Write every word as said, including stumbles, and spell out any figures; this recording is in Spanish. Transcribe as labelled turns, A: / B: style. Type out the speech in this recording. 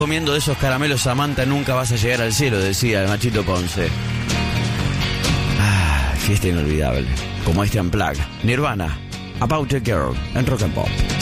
A: Comiendo de esos caramelos, Samantha, nunca vas a llegar al cielo, decía el Machito Ponce. Ah, fiesta inolvidable, como este Unplugged. Nirvana, About a Girl, en Rock and Pop.